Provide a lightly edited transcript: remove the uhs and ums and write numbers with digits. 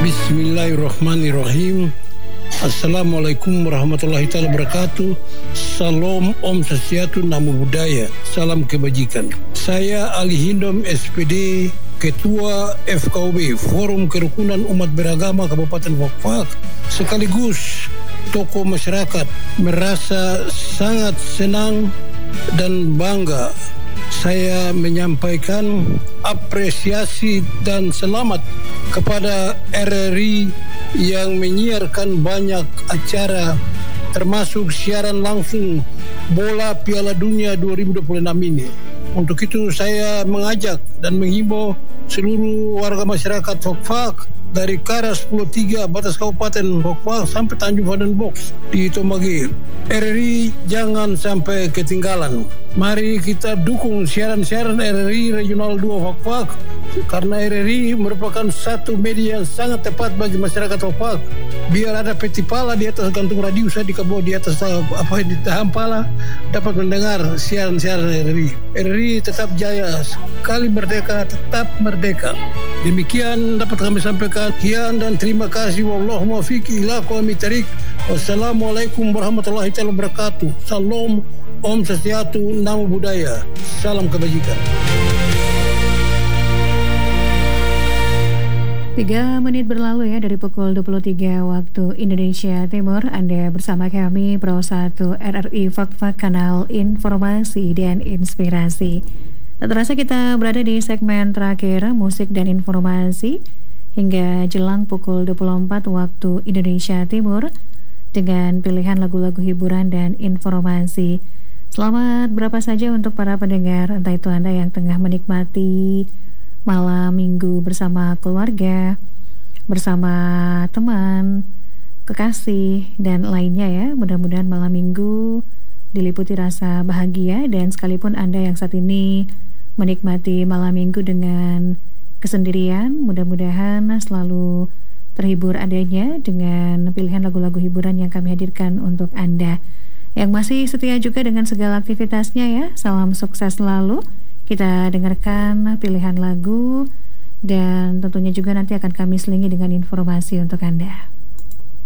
Bismillahirrahmanirrahim. Assalamualaikum warahmatullahi wabarakatuh. Salam, Om Swastiastu, Namo Buddhaya. Salam kebajikan. Saya Ali Hindom, SPD, Ketua FKUB, Forum Kerukunan Umat Beragama Kabupaten Fakfak, sekaligus tokoh masyarakat, merasa sangat senang dan bangga saya menyampaikan apresiasi dan selamat kepada RRI yang menyiarkan banyak acara termasuk siaran langsung bola Piala Dunia 2026 ini. Untuk itu saya mengajak dan menghimbau seluruh warga masyarakat Fakfak dari Karas 10-3 batas Kabupaten Fakfak sampai Tanjung Vaden Box di Tomagir. RRI jangan sampai ketinggalan. Mari kita dukung siaran-siaran RRI Regional 2 Fakfak, karena RRI merupakan satu media yang sangat tepat bagi masyarakat Fakfak. Biar ada peti pala di atas gantung radio, saya di kabur di atas di tahap pala dapat mendengar siaran-siaran RRI. RRI tetap jaya, sekali merdeka tetap merdeka. Demikian dapat kami sampaikan. Sekian dan terima kasih. Wallahumma fiqh ila qawmi tariq. Wassalamualaikum warahmatullahi wabarakatuh. Salam, Om Swastiastu, Namo Buddhaya. Salam kebajikan. 3 menit berlalu ya dari pukul 23 waktu Indonesia Timur. Anda bersama kami Pro 1 RRI Fakfak, kanal informasi dan inspirasi. Tak terasa kita berada di segmen terakhir musik dan informasi hingga jelang pukul 24 waktu Indonesia Timur dengan pilihan lagu-lagu hiburan dan informasi. Selamat berapa saja untuk para pendengar, entah itu Anda yang tengah menikmati malam minggu bersama keluarga, bersama teman, kekasih, dan lainnya ya. Mudah-mudahan malam minggu diliputi rasa bahagia, dan sekalipun Anda yang saat ini menikmati malam minggu dengan kesendirian, mudah-mudahan selalu terhibur adanya dengan pilihan lagu-lagu hiburan yang kami hadirkan untuk Anda. Yang masih setia juga dengan segala aktivitasnya ya, salam sukses selalu. Kita dengarkan pilihan lagu dan tentunya juga nanti akan kami selingi dengan informasi untuk Anda.